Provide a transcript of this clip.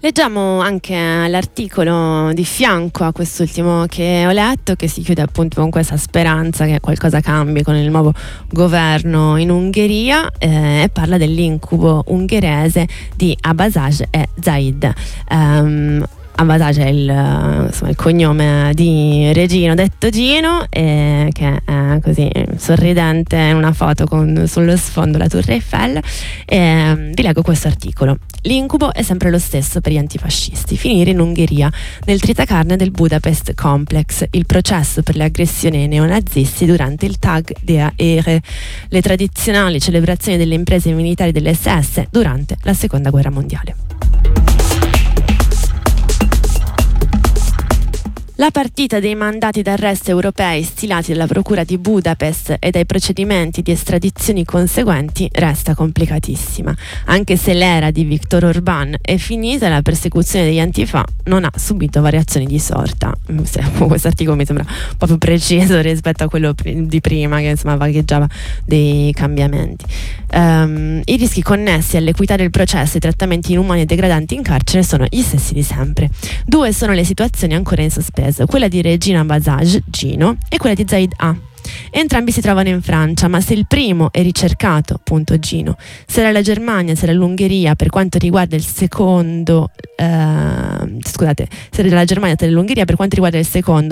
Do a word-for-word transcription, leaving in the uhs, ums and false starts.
Leggiamo anche l'articolo di fianco a quest'ultimo che ho letto, che si chiude appunto con questa speranza che qualcosa cambi con il nuovo governo in Ungheria, eh, e parla dell'incubo ungherese di Abbasaj e Zaid. Um, Abbasaj è il, insomma, il cognome di Regino, detto Gino, eh, che è così sorridente in una foto con sullo sfondo la Tour Eiffel. Eh, vi leggo questo articolo. L'incubo è sempre lo stesso per gli antifascisti: finire in Ungheria, nel tritacarne del Budapest Complex, il processo per le aggressioni ai neonazisti durante il Tag der Ehre, le tradizionali celebrazioni delle imprese militari dell'esse esse durante la Seconda Guerra Mondiale. La partita dei mandati d'arresto europei stilati dalla Procura di Budapest e dai procedimenti di estradizioni conseguenti resta complicatissima. Anche se l'era di Viktor Orbán è finita, la persecuzione degli antifa non ha subito variazioni di sorta. Questo articolo mi sembra un po' più preciso rispetto a quello di prima, che insomma vagheggiava dei cambiamenti. Um, I rischi connessi all'equità del processo e ai trattamenti inumani e degradanti in carcere sono gli stessi di sempre. Due sono le situazioni ancora in sospeso: quella di Regina Abbasaj, Gino, e quella di Zaid A. Entrambi si trovano in Francia, ma se il primo è ricercato, appunto Gino, sarà la Germania, sarà l'Ungheria per quanto riguarda il secondo, eh, scusate, sarà la Germania, sarà l'Ungheria per quanto riguarda il secondo,